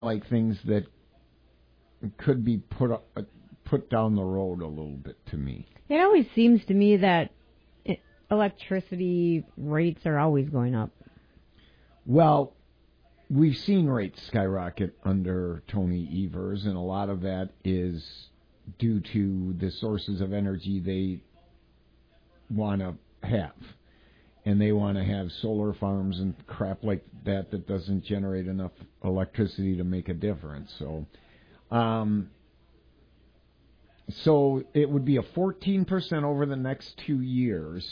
like things that could be put down the road a little bit to me. It always seems to me that electricity rates are always going up. Well, we've seen rates skyrocket under Tony Evers, and a lot of that is due to the sources of energy they want to have. And they want to have solar farms and crap like that that doesn't generate enough electricity to make a difference. So it would be a 14% over the next 2 years.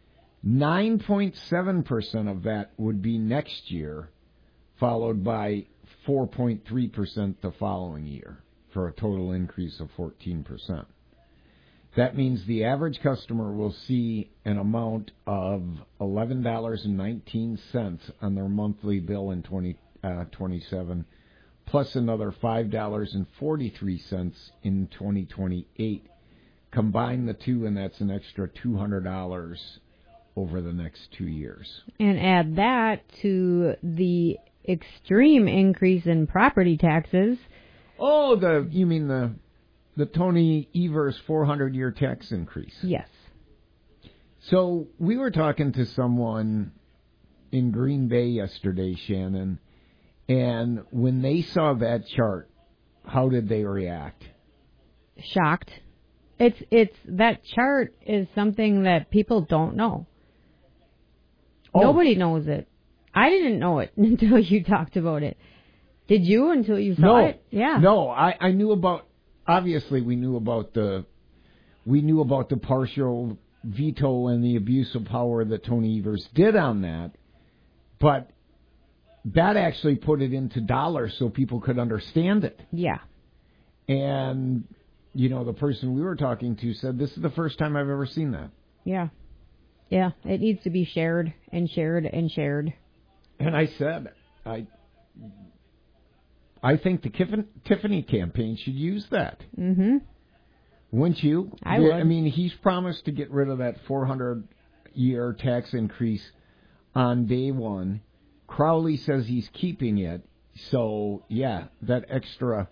9.7% of that would be next year, followed by 4.3% the following year, for a total increase of 14%. That means the average customer will see an amount of $11.19 on their monthly bill in 2027, plus another $5.43 in 2028. Combine the two, and that's an extra $200 over the next 2 years. And add that to the extreme increase in property taxes. Oh, you mean the Tony Evers 400-year tax increase? Yes. So we were talking to someone in Green Bay yesterday, Shannon, and when they saw that chart, how did they react? Shocked. It's that chart is something that people don't know. Oh. Nobody knows it. I didn't know it until you talked about it. Did you until you saw it? Yeah. No, I knew about. Obviously, we knew about the partial veto and the abuse of power that Tony Evers did on that, but that actually put it into dollars so people could understand it. Yeah. And, the person we were talking to said, this is the first time I've ever seen that. Yeah. Yeah, it needs to be shared and shared and shared. And I said, I think the Tiffany campaign should use that. Mm-hmm. Wouldn't you? I would. I mean, he's promised to get rid of that 400-year tax increase on day one. Crowley says he's keeping it. So, yeah, that extra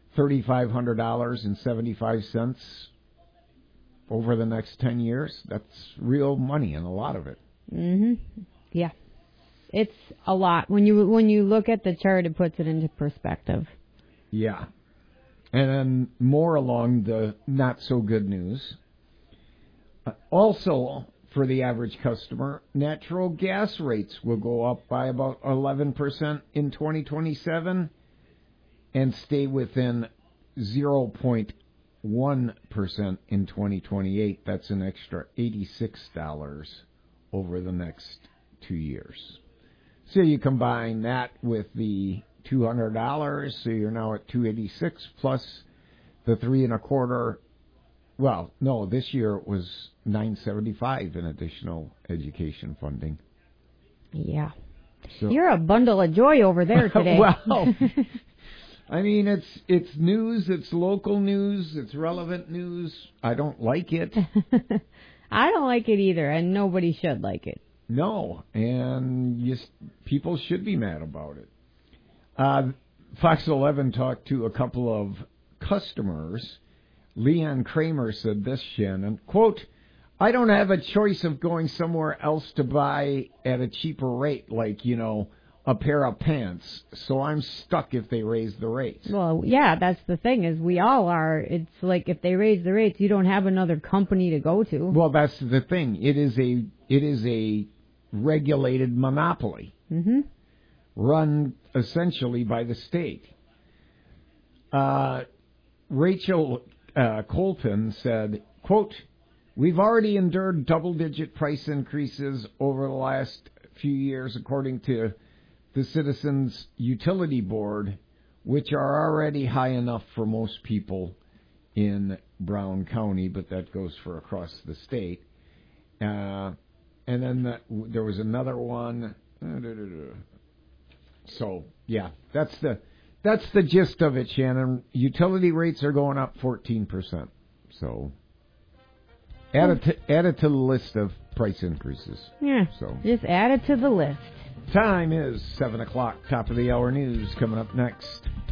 $3,500.75 over the next 10 years, that's real money, and a lot of it. Mm-hmm. Yeah. It's a lot. When you look at the chart, it puts it into perspective. Yeah. And then more along the not-so-good news. Also, for the average customer, natural gas rates will go up by about 11% in 2027 and stay within 0.1% in 2028. That's an extra $86 over the next 2 years. So you combine that with the $200, so you're now at $286 plus the 3.25. Well, no, this year it was $975 in additional education funding. Yeah, so, you're a bundle of joy over there today. Well, I mean, it's news, it's local news, it's relevant news. I don't like it. I don't like it either, and nobody should like it. No, and people should be mad about it. Fox 11 talked to a couple of customers. Leon Kramer said this, Shannon, quote, I don't have a choice of going somewhere else to buy at a cheaper rate, like, a pair of pants, so I'm stuck if they raise the rates. Well, yeah, that's the thing, is we all are. It's like if they raise the rates, you don't have another company to go to. Well, that's the thing. It is a regulated monopoly, run essentially by the state. Rachel Colton said, quote, we've already endured double-digit price increases over the last few years, according to the Citizens Utility Board, which are already high enough for most people in Brown County, but that goes for across the state. And then there was another one. So, yeah, that's the gist of it, Shannon. Utility rates are going up 14%. So, add it to the list of price increases. Yeah, so just add it to the list. Time is 7 o'clock. Top of the hour news coming up next.